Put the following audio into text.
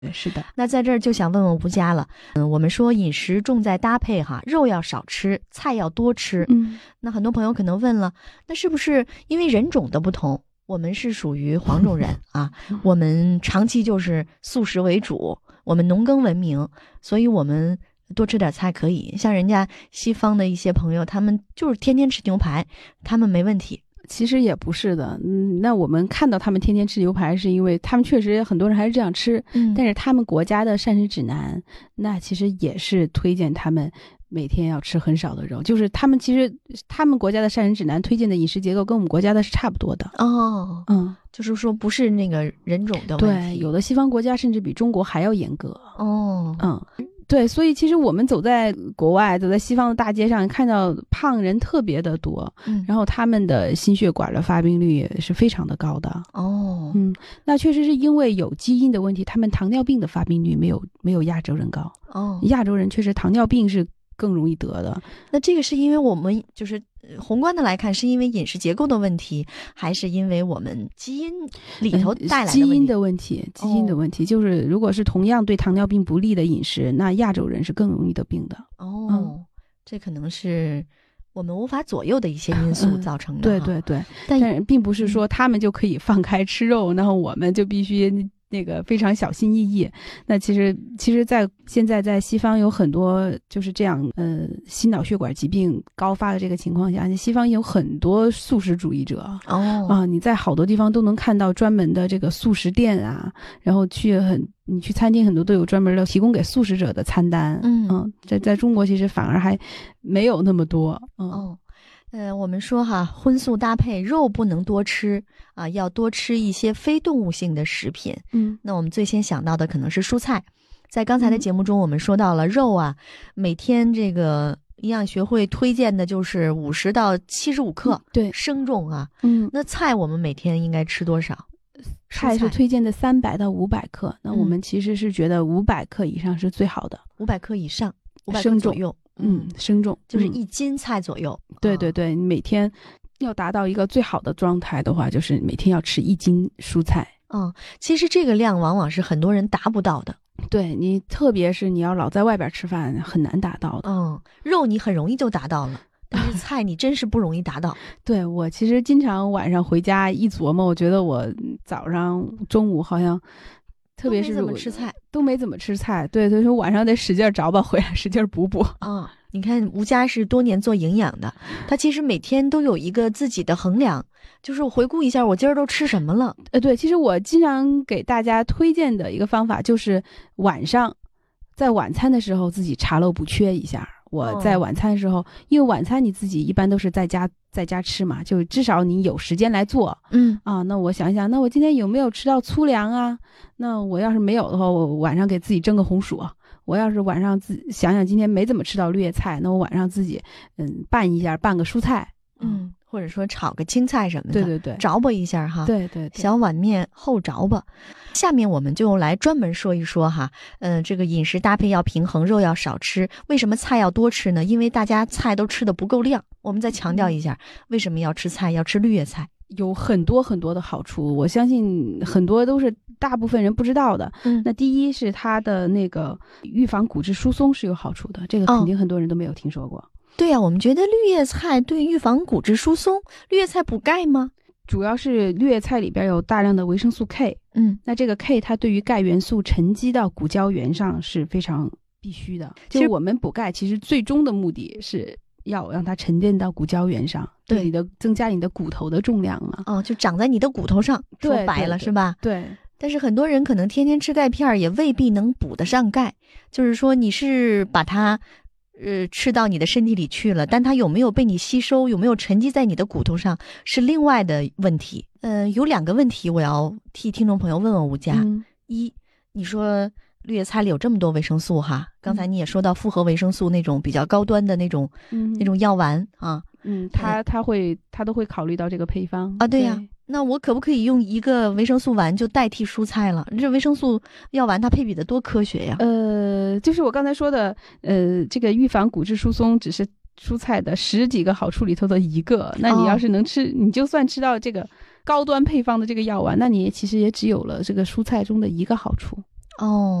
是的。 那在这儿就想问问吴佳了，我们说饮食重在搭配哈，肉要少吃，菜要多吃。那很多朋友可能问了，那是不是因为人种的不同，我们是属于黄种人啊，我们长期就是素食为主，我们农耕文明，所以我们多吃点菜可以。像人家西方的一些朋友，他们就是天天吃牛排，他们没问题。 其实也不是的，那我们看到他们天天吃牛排，是因为他们确实很多人还是这样吃，但是他们国家的膳食指南，那其实也是推荐他们每天要吃很少的肉，就是他们国家的膳食指南推荐的饮食结构跟我们国家的是差不多的。 就是说不是那个人种的问题。 对，有的西方国家甚至比中国还要严格。对，所以其实我们走在国外，走在西方的大街上，看到胖人特别的多，然后他们的心血管的发病率也是非常的高的。那确实是因为有基因的问题，他们糖尿病的发病率没有亚洲人高。亚洲人确实糖尿病是更容易得的。 那这个是因为我们就是宏观的来看，是因为饮食结构的问题，还是因为我们基因里头带来的问题？ 基因的问题，就是如果是同样对糖尿病不利的饮食，那亚洲人是更容易得病的。 这可能是我们无法左右的一些因素造成的。 对，但并不是说他们就可以放开吃肉，然后我们就必须那个非常小心翼翼。那其实现在在西方有很多就是这样心脑血管疾病高发的这个情况下，西方有很多素食主义者。你在好多地方都能看到专门的这个素食店啊，然后你去餐厅很多都有专门的提供给素食者的餐单。在中国其实反而还没有那么多。 我们说哈，荤素搭配，肉不能多吃啊，要多吃一些非动物性的食品。那我们最先想到的可能是蔬菜。在刚才的节目中，我们说到了肉啊，每天这个营养学会推荐的就是50到75克， 对， 生重啊。那菜我们每天应该吃多少？ 菜是推荐的300到500克，那我们其实是觉得500克以上是最好的。 500克以上，500 克左右。 生重就是1斤菜左右。 对，你每天要达到一个最好的状态的话，就是每天要吃1斤蔬菜。 其实这个量往往是很多人达不到的。 对，你特别是你要老在外边吃饭，很难达到的。 肉你很容易就达到了，但是菜你真是不容易达到。 对，我其实经常晚上回家一琢磨，我觉得我早上中午好像特别是都没怎么吃菜， 都没怎么吃菜。对，所以说晚上得使劲找吧，回来使劲补。 你看吴佳是多年做营养的，他其实每天都有一个自己的衡量，就是我回顾一下我今儿都吃什么了。 对，其实我经常给大家推荐的一个方法就是晚上在晚餐的时候自己查漏补缺一下。我在晚餐的时候，因为晚餐你自己一般都是在家吃嘛，就至少你有时间来做。那我想想，那我今天有没有吃到粗粮啊？那我要是没有的话，我晚上给自己蒸个红薯。我要是晚上想想今天没怎么吃到绿叶菜，那我晚上自己拌个蔬菜。 或者说炒个青菜什么的。 对， 着吧一下哈。 对， 小碗面后着吧。下面我们就来专门说一说哈，这个饮食搭配要平衡，肉要少吃。为什么菜要多吃呢？因为大家菜都吃的不够量。我们再强调一下，为什么要吃菜，要吃绿叶菜？ 有很多很多的好处，我相信很多都是大部分人不知道的。那第一是它的那个预防骨质疏松是有好处的，这个肯定很多人都没有听说过。 对呀，我们觉得绿叶菜对预防骨质疏松，绿叶菜补钙吗？ 主要是绿叶菜里边有大量的维生素 K。那这个 K 它对于钙元素沉积到骨胶原上是非常必须的。就是我们补钙其实最终的目的是要让它沉淀到骨胶原上，对，增加你的骨头的重量嘛。 就长在你的骨头上，说白了是吧？ 对。 但是很多人可能天天吃钙片也未必能补得上钙，就是说你是把它吃到你的身体里去了，但它有没有被你吸收，有没有沉积在你的骨头上，是另外的问题。有2个问题我要替听众朋友问问吴佳。一，你说绿叶菜里有这么多维生素哈，刚才你也说到复合维生素那种比较高端的那种药丸啊。 他都会考虑到这个配方啊。对呀。那我可不可以用一个维生素丸就代替蔬菜了？这维生素药丸它配比的多科学呀。 就是我刚才说的，这个预防骨质疏松只是蔬菜的10几个好处里头的一个。那你要是能吃，你就算吃到这个高端配方的这个药丸，那你其实也只有了这个蔬菜中的一个好处。 哦。